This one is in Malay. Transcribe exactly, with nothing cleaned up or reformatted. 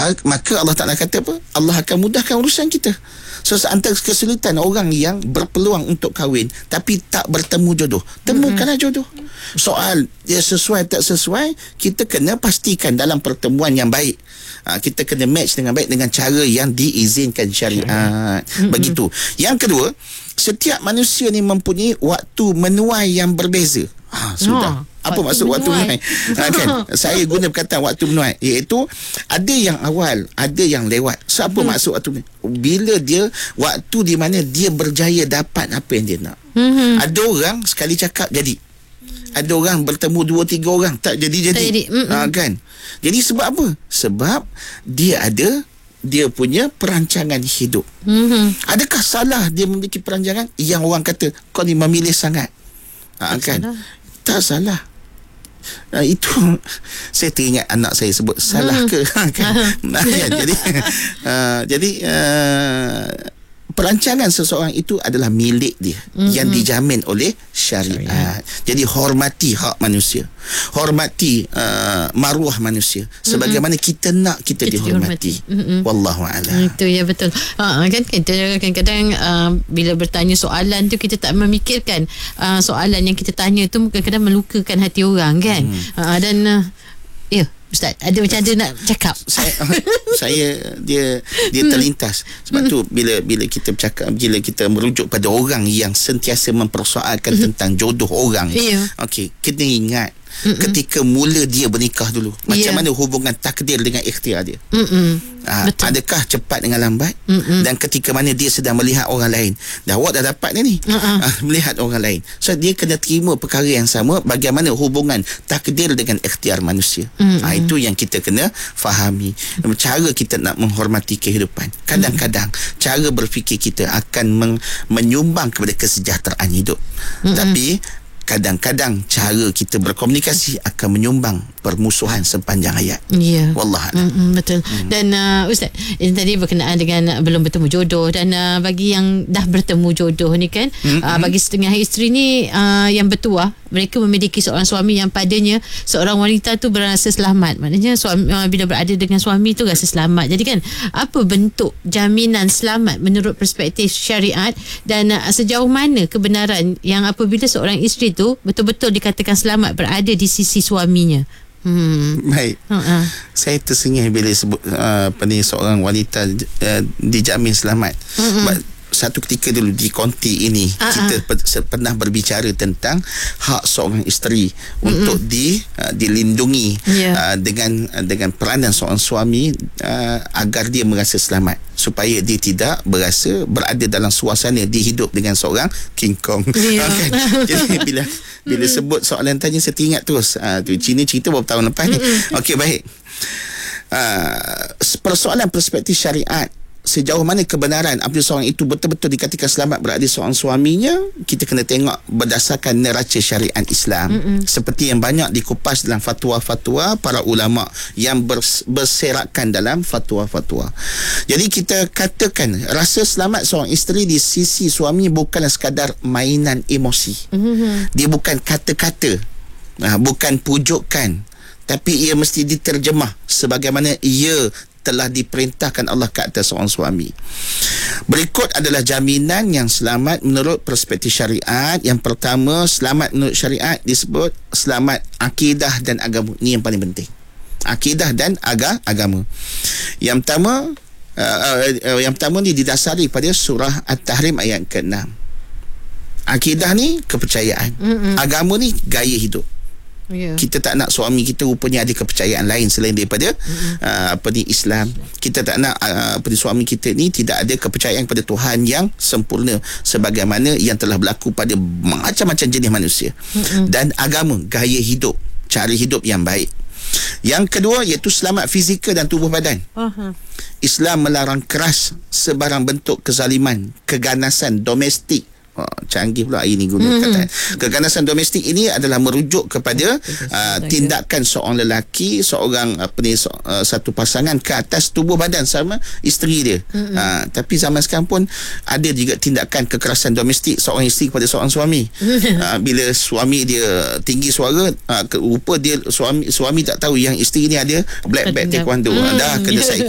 maka Allah Ta'ala kata apa? Allah akan mudahkan urusan kita. So antara kesulitan orang yang berpeluang untuk kahwin tapi tak bertemu jodoh, temukanlah jodoh. Soal dia sesuai tak sesuai, kita kena pastikan dalam pertemuan yang baik. Ha, kita kena match dengan baik dengan cara yang diizinkan syariat. Begitu. Yang kedua, setiap manusia ni mempunyai waktu menuai yang berbeza. Ha, sudah. Oh, apa maksud menuai? Waktu menuai? Ha, kan? Saya guna perkataan waktu menuai, iaitu ada yang awal, ada yang lewat. So apa hmm. maksud waktu menuai? Bila dia waktu di mana dia berjaya dapat apa yang dia nak. Hmm. Ada orang sekali cakap jadi. Ada orang bertemu dua tiga orang tak jadi-jadi. Ha, kan? Jadi sebab apa? Sebab dia ada dia punya perancangan hidup. Mm-hmm. Adakah salah dia memiliki perancangan? Yang orang kata kau ni memilih sangat. Ha, tak kan? Salah. Tak salah. Nah, itu saya teringat anak saya sebut salah hmm. ke kan? Nah, ya, jadi uh, jadi uh, perancangan seseorang itu adalah milik dia, mm-hmm. yang dijamin oleh syariat. syariat. Jadi hormati hak manusia, hormati uh, maruah manusia, sebagaimana mm-hmm. kita nak kita, kita dihormati. Mm-hmm. Wallahu a'lam. Itu ya, betul. Ha, kan kita kadang-kadang uh, bila bertanya soalan tu kita tak memikirkan uh, soalan yang kita tanya tu kadang-kadang melukakan hati orang kan. Mm. Uh, dan uh, ya Ustaz, ada macam ada nak cakap. Saya, saya dia dia terlintas. Sebab tu bila bila kita bercakap, bila kita merujuk pada orang yang sentiasa mempersoalkan mm-hmm. tentang jodoh orang. Yeah. Okey, kena ingat Mm-mm. ketika mula dia bernikah dulu, macam yeah. mana hubungan takdir dengan ikhtiar dia. Ha, adakah cepat dengan lambat? Mm-mm. Dan ketika mana dia sedang melihat orang lain, dah awak dah dapat ni uh-uh. ha, melihat orang lain, so dia kena terima perkara yang sama. Bagaimana hubungan takdir dengan ikhtiar manusia. Ha, itu yang kita kena fahami. Cara kita nak menghormati kehidupan, kadang-kadang Mm-mm. cara berfikir kita akan men- menyumbang kepada kesejahteraan hidup. Mm-mm. Tapi kadang-kadang cara kita berkomunikasi akan menyumbang permusuhan sepanjang hayat. Ya. Wallahualam. Mm-hmm, betul. Mm. Dan uh, Ustaz, ini tadi berkenaan dengan uh, belum bertemu jodoh, dan uh, bagi yang dah bertemu jodoh ni kan, mm-hmm. uh, bagi setengah isteri ni uh, yang bertuah, mereka memiliki seorang suami yang padanya seorang wanita tu berasa selamat. Maknanya suami, uh, bila berada dengan suami tu rasa selamat. Jadi kan, apa bentuk jaminan selamat menurut perspektif syariat, dan uh, sejauh mana kebenaran yang apabila seorang isteri tu betul-betul dikatakan selamat berada di sisi suaminya? Hmm. Baik. Uh-uh. Saya tersengih bila sebut uh, apa ni, seorang wanita uh, dijamin selamat. Uh-uh. Satu ketika dulu di konti ini uh-uh. kita pe- pernah berbicara tentang hak seorang isteri uh-uh. untuk di uh, dilindungi yeah. uh, dengan uh, dengan peranan seorang suami uh, agar dia merasa selamat, supaya dia tidak berasa berada dalam suasana dia hidup dengan seorang King Kong. Yeah. Okay. Jadi bila bila mm-hmm. sebut soalan tanya, saya teringat terus uh, tu Cina cerita beberapa tahun lepas ni. Mm-hmm. Okey, baik. Uh, persoalan perspektif syariat, sejauh mana kebenaran apabila seorang itu betul-betul dikatakan selamat berada seorang suaminya, kita kena tengok berdasarkan neraca syariat Islam. Mm-mm. Seperti yang banyak dikupas dalam fatwa-fatwa para ulama yang bers- berserakan dalam fatwa-fatwa. Jadi kita katakan rasa selamat seorang isteri di sisi suami bukanlah sekadar mainan emosi. Mm-hmm. Dia bukan kata-kata, bukan pujukan, tapi ia mesti diterjemah sebagaimana ia telah diperintahkan Allah ke atas seorang suami. Berikut adalah jaminan yang selamat menurut perspektif syariat. Yang pertama, selamat menurut syariat disebut selamat akidah dan agama. Ini yang paling penting. Akidah dan aga, agama. Yang pertama, uh, uh, yang pertama ni didasari pada surah At-Tahrim ayat keenam. Akidah ni kepercayaan. Mm-mm. Agama ni gaya hidup. Yeah. Kita tak nak suami kita rupanya ada kepercayaan lain selain daripada mm-hmm. uh, apa ni Islam. Kita tak nak uh, apa ni suami kita ni tidak ada kepercayaan kepada Tuhan yang sempurna sebagaimana yang telah berlaku pada macam-macam jenis manusia. Mm-hmm. Dan agama, gaya hidup, cara hidup yang baik. Yang kedua iaitu selamat fizikal dan tubuh badan. Uh-huh. Islam melarang keras sebarang bentuk kezaliman, keganasan domestik. Oh, canggih pula ini guna mm-hmm. kata. Keganasan domestik ini adalah merujuk kepada uh, tindakan seorang lelaki, seorang apa ni so, uh, satu pasangan ke atas tubuh badan sama isteri dia. Mm-hmm. Uh, tapi zaman sekarang pun ada juga tindakan kekerasan domestik seorang isteri kepada seorang suami. uh, bila suami dia tinggi suara, uh, rupa dia suami suami tak tahu yang isteri ni ada black belt taekwondo. Mm-hmm. Dah kena saya